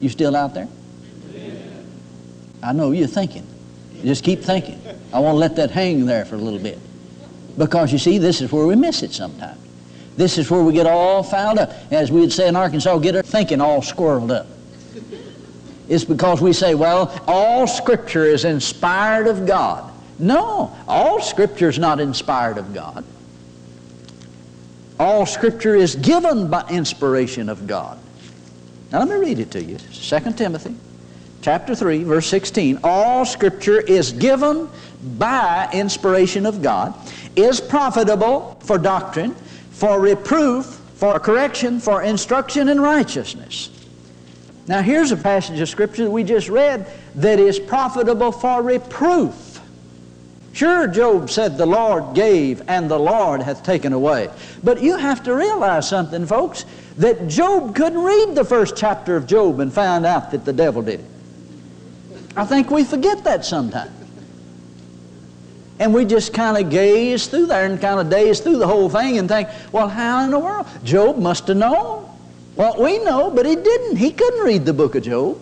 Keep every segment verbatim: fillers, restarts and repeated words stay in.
You still out there? I know you're thinking. Just keep thinking. I want to let that hang there for a little bit. Because you see, this is where we miss it sometimes. This is where we get all fouled up. As we would say in Arkansas, get our thinking all squirreled up. It's because we say, well, all Scripture is inspired of God. No, all Scripture is not inspired of God. All Scripture is given by inspiration of God. Now let me read it to you. Second Timothy chapter three, verse sixteen. All Scripture is given by inspiration of God, is profitable for doctrine, for reproof, for correction, for instruction in righteousness. Now here's a passage of Scripture that we just read that is profitable for reproof. Sure, Job said, the Lord gave and the Lord hath taken away. But you have to realize something, folks, that Job couldn't read the first chapter of Job and find out that the devil did it. I think we forget that sometimes. And we just kind of gaze through there and kind of daze through the whole thing and think, well, how in the world? Job must have known what we know, but he didn't. He couldn't read the book of Job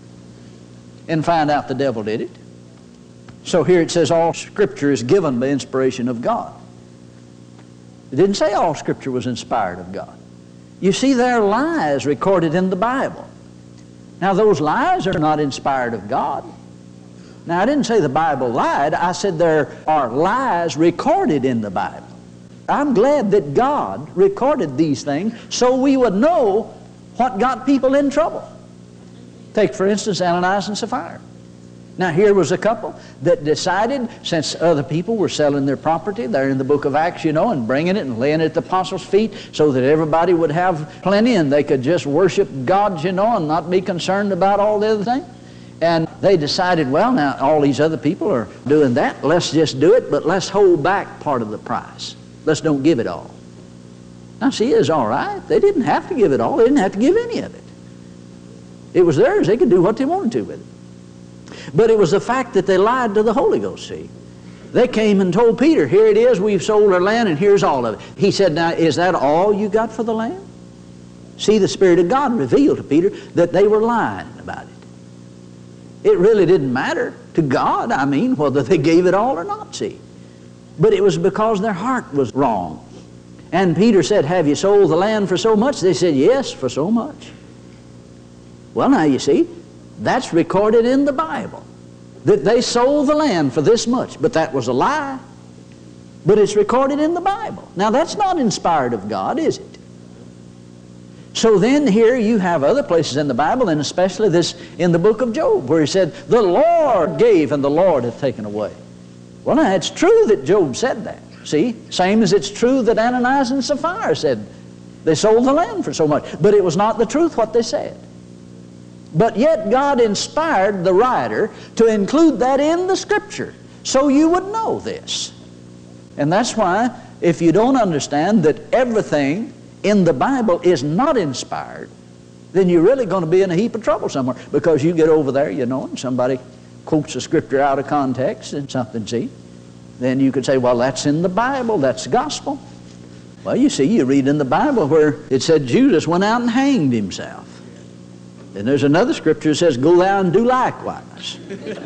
and find out the devil did it. So here it says all Scripture is given by inspiration of God. It didn't say all Scripture was inspired of God. You see, there are lies recorded in the Bible. Now those lies are not inspired of God. Now I didn't say the Bible lied. I said there are lies recorded in the Bible. I'm glad that God recorded these things so we would know what got people in trouble. Take, for instance, Ananias and Sapphira. Now here was a couple that decided, since other people were selling their property, they're in the book of Acts, you know, and bringing it and laying it at the apostles' feet so that everybody would have plenty and they could just worship God, you know, and not be concerned about all the other things. And they decided, well, now all these other people are doing that. Let's just do it, but let's hold back part of the price. Let's don't give it all. Now see, it's all right. They didn't have to give it all. They didn't have to give any of it. It was theirs. They could do what they wanted to with it. But it was the fact that they lied to the Holy Ghost, see. They came and told Peter, here it is, we've sold our land and here's all of it. He said, now is that all you got for the land? See, the Spirit of God revealed to Peter that they were lying about it. It really didn't matter to God, I mean, whether they gave it all or not, see. But it was because their heart was wrong. And Peter said, have you sold the land for so much? They said, yes, for so much. Well, now you see, that's recorded in the Bible, that they sold the land for this much, but that was a lie. But it's recorded in the Bible. Now that's not inspired of God, is it? So then here you have other places in the Bible, and especially this in the book of Job, where he said, the Lord gave and the Lord hath taken away. Well, now it's true that Job said that. See, same as it's true that Ananias and Sapphira said they sold the land for so much. But it was not the truth what they said. But yet God inspired the writer to include that in the Scripture so you would know this. And that's why if you don't understand that everything in the Bible is not inspired, then you're really going to be in a heap of trouble somewhere, because you get over there, you know, and somebody quotes a Scripture out of context and something, see, then you could say, well, that's in the Bible, that's the gospel. Well, you see, you read in the Bible where it said Judas went out and hanged himself. And there's another Scripture that says, go thou and do likewise.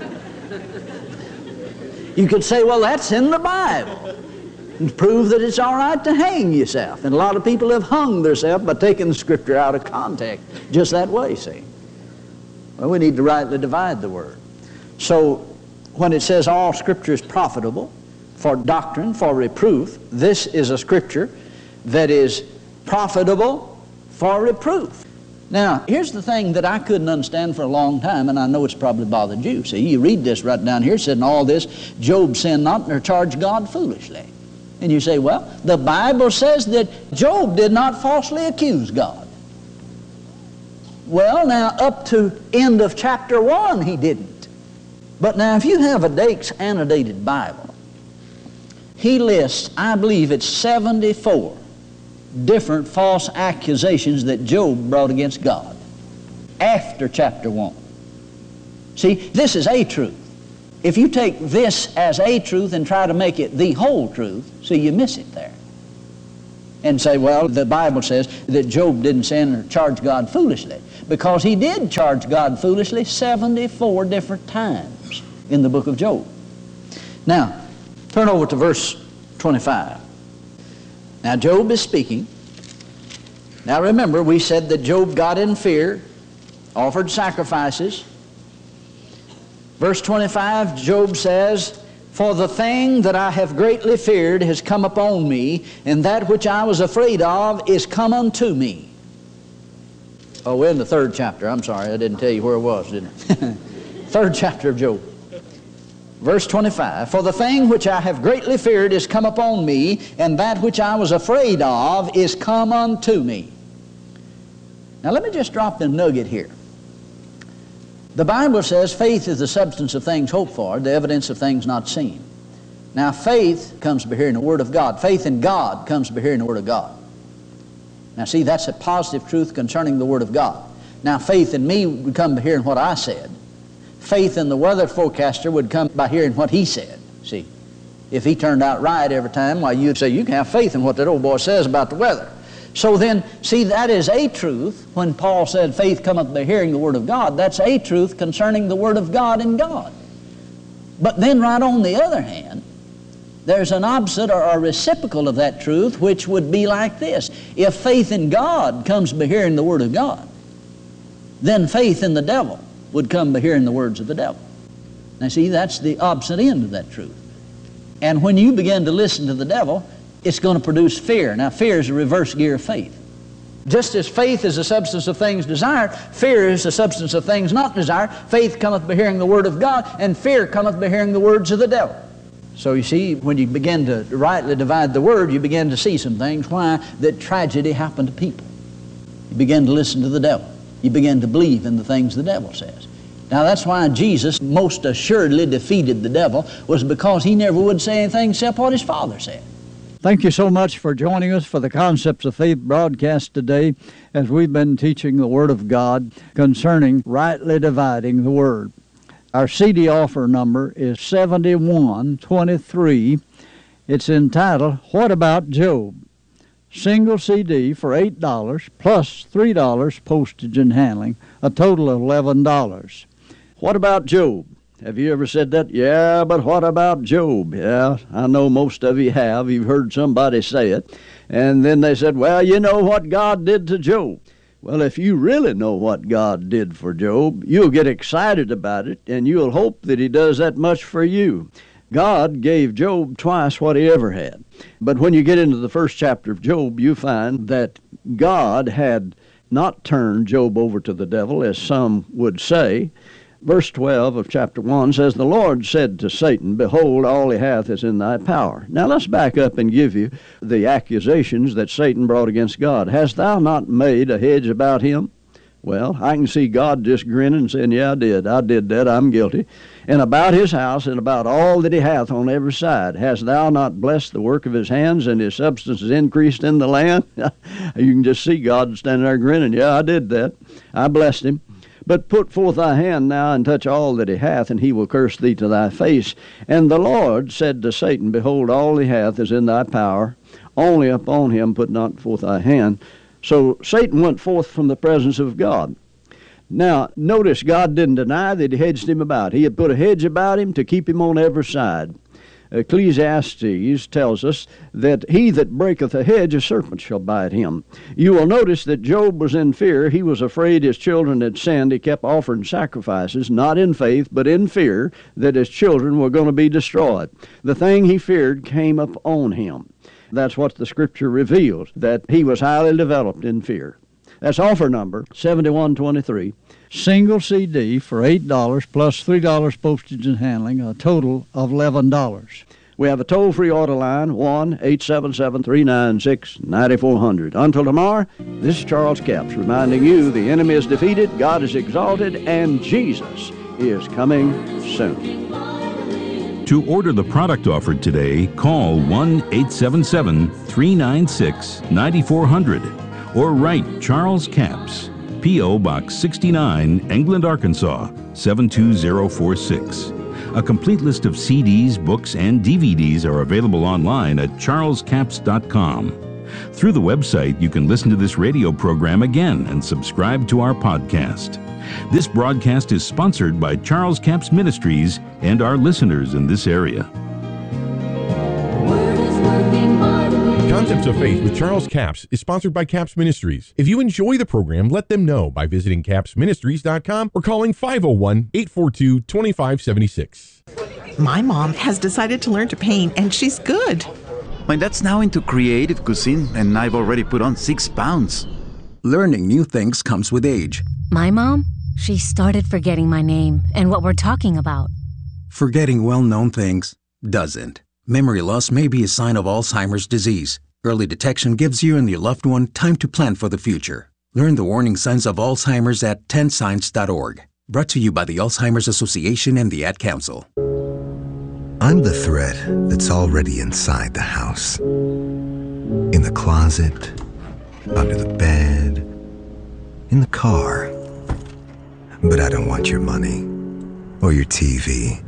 You could say, well, that's in the Bible. And prove that it's all right to hang yourself. And a lot of people have hung themselves by taking the Scripture out of context just that way, see. Well, we need to rightly divide the Word. So when it says all Scripture is profitable for doctrine, for reproof, this is a Scripture that is profitable for reproof. Now, here's the thing that I couldn't understand for a long time, and I know it's probably bothered you. See, you read this right down here, it said in all this, Job sinned not nor charged God foolishly. And you say, well, the Bible says that Job did not falsely accuse God. Well, now, up to end of chapter one, he didn't. But now, if you have a Dake's annotated Bible, he lists, I believe it's seventy-four different false accusations that Job brought against God after chapter one. See, this is a truth. If you take this as a truth and try to make it the whole truth, see, you miss it there. and say, well, the Bible says that Job didn't sin or charge God foolishly, because he did charge God foolishly seventy-four different times in the book of Job. Now, turn over to verse twenty-five. Now, Job is speaking. Now, remember, we said that Job got in fear, offered sacrifices. Verse twenty-five, Job says, "For the thing that I have greatly feared has come upon me, and that which I was afraid of is come unto me." Oh, we're in the third chapter. I'm sorry, I didn't tell you where it was, didn't I? Third chapter of Job. Verse twenty-five, "For the thing which I have greatly feared is come upon me, and that which I was afraid of is come unto me." Now let me just drop the nugget here. The Bible says faith is the substance of things hoped for, the evidence of things not seen. Now faith comes by hearing the Word of God. Faith in God comes by hearing the Word of God. Now see, that's a positive truth concerning the Word of God. Now faith in me would come by hearing what I said. Faith in the weather forecaster would come by hearing what he said. See, if he turned out right every time, why, you'd say you can have faith in what that old boy says about the weather. So then, see, that is a truth. When Paul said faith cometh by hearing the Word of God, that's a truth concerning the Word of God and God. But then right on the other hand, there's an opposite or a reciprocal of that truth, which would be like this. If faith in God comes by hearing the Word of God, then faith in the devil would come by hearing the words of the devil. Now see, that's the opposite end of that truth. And when you begin to listen to the devil, it's going to produce fear. Now fear is a reverse gear of faith. Just as faith is the substance of things desired, fear is the substance of things not desired. Faith cometh by hearing the Word of God, and fear cometh by hearing the words of the devil. So you see, when you begin to rightly divide the Word, you begin to see some things. Why? That tragedy happened to people. You begin to listen to the devil. You begin to believe in the things the devil says. Now that's why Jesus most assuredly defeated the devil, was because he never would say anything except what his Father said. Thank you so much for joining us for the Concepts of Faith broadcast today, as we've been teaching the Word of God concerning rightly dividing the Word. Our C D offer number is seventy-one twenty-three. It's entitled, "What About Job?" Single C D for eight dollars plus three dollars postage and handling, a total of eleven dollars. What about Job? Have you ever said that? Yeah, but what about Job? Yeah, I know most of you have. You've heard somebody say it. And then they said, well, you know what God did to Job. Well, if you really know what God did for Job, you'll get excited about it, and you'll hope that he does that much for you. God gave Job twice what he ever had. But when you get into the first chapter of Job, you find that God had not turned Job over to the devil, as some would say. Verse twelve of chapter one says, "The Lord said to Satan, Behold, all he hath is in thy power." Now let's back up and give you the accusations that Satan brought against God. "Hast thou not made a hedge about him?" Well, I can see God just grinning and saying, yeah, I did. I did that. I'm guilty. "And about his house and about all that he hath on every side. Hast thou not blessed the work of his hands, and his substance is increased in the land?" You can just see God standing there grinning. Yeah, I did that. I blessed him. "But put forth thy hand now, and touch all that he hath, and he will curse thee to thy face. And the Lord said to Satan, Behold, all he hath is in thy power. Only upon him put not forth thy hand." So Satan went forth from the presence of God. Now, notice God didn't deny that he hedged him about. He had put a hedge about him to keep him on every side. Ecclesiastes tells us that he that breaketh a hedge, a serpent shall bite him. You will notice that Job was in fear. He was afraid his children had sinned. He kept offering sacrifices, not in faith, but in fear that his children were going to be destroyed. The thing he feared came up on him. That's what the Scripture reveals, that he was highly developed in fear. That's offer number seventy-one twenty-three. Single C D for eight dollars plus three dollars postage and handling, a total of eleven dollars. We have a toll-free order line, one eight seven seven, three nine six, nine four zero zero. Until tomorrow, this is Charles Capps reminding you the enemy is defeated, God is exalted, and Jesus is coming soon. To order the product offered today, call one eight seven seven, three nine six, nine four zero zero or write Charles Capps, P O Box sixty-nine, England, Arkansas, seven two zero four six. A complete list of C Ds, books, and D V Ds are available online at charles capps dot com. Through the website, you can listen to this radio program again and subscribe to our podcast. This broadcast is sponsored by Charles Capps Ministries and our listeners in this area. Concepts of Faith with Charles Capps is sponsored by Capps Ministries. If you enjoy the program, let them know by visiting capps ministries dot com or calling five oh one, eight four two, two five seven six. My mom has decided to learn to paint, and she's good. My dad's now into creative cuisine, and I've already put on six pounds. Learning new things comes with age. My mom, she started forgetting my name and what we're talking about. Forgetting well-known things doesn't. Memory loss may be a sign of Alzheimer's disease. Early detection gives you and your loved one time to plan for the future. Learn the warning signs of Alzheimer's at ten signs dot org. Brought to you by the Alzheimer's Association and the Ad Council. I'm the thread that's already inside the house. In the closet, under the bed, in the car. But I don't want your money or your T V.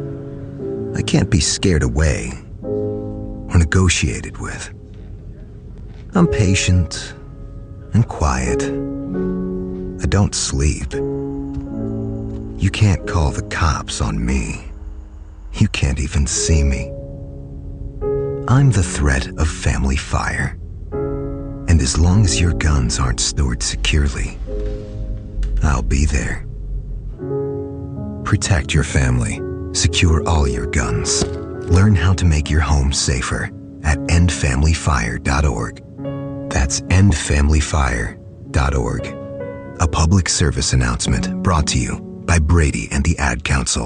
I can't be scared away or negotiated with. I'm patient and quiet. I don't sleep. You can't call the cops on me. You can't even see me. I'm the threat of family fire. And as long as your guns aren't stored securely, I'll be there. Protect your family. Secure all your guns. Learn how to make your home safer at end family fire dot org. That's end family fire dot org. A public service announcement brought to you by Brady and the Ad Council.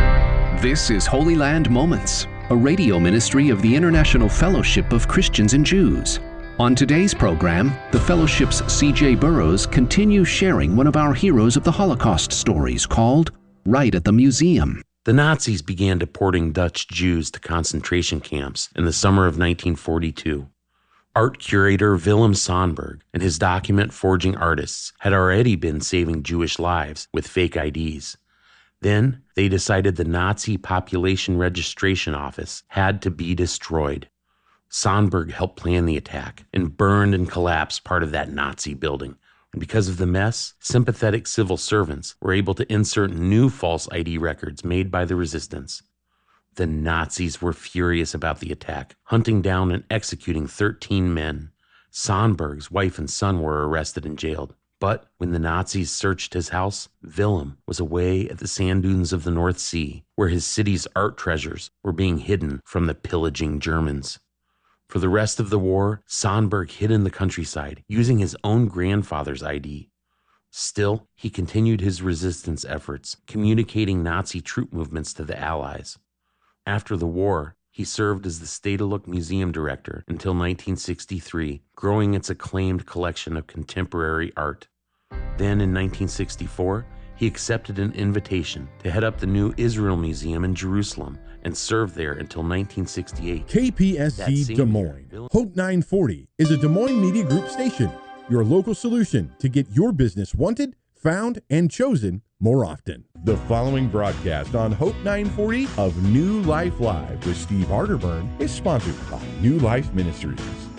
This is Holy Land Moments, a radio ministry of the International Fellowship of Christians and Jews. On today's program, the Fellowship's C J Burrows continues sharing one of our heroes of the Holocaust stories called Right at the Museum. The Nazis began deporting Dutch Jews to concentration camps in the summer of nineteen forty-two. Art curator Willem Sandberg and his document forging artists had already been saving Jewish lives with fake I Ds. Then they decided the Nazi Population Registration Office had to be destroyed. Sandberg helped plan the attack and burned and collapsed part of that Nazi building. And because of the mess, sympathetic civil servants were able to insert new false I D records made by the resistance. The Nazis were furious about the attack, hunting down and executing thirteen men. Sandberg's wife and son were arrested and jailed. But when the Nazis searched his house, Willem was away at the sand dunes of the North Sea, where his city's art treasures were being hidden from the pillaging Germans. For the rest of the war, Sandberg hid in the countryside, using his own grandfather's I D. Still, he continued his resistance efforts, communicating Nazi troop movements to the Allies. After the war, he served as the Stedelijk Museum director until nineteen sixty-three, growing its acclaimed collection of contemporary art. Then in nineteen sixty-four, he accepted an invitation to head up the new Israel Museum in Jerusalem and served there until nineteen sixty-eight. K P S C Des Moines. Year, Hope nine forty is a Des Moines Media Group station, your local solution to get your business wanted, found, and chosen more often. The following broadcast on Hope nine forty of New Life Live with Steve Arterburn is sponsored by New Life Ministries.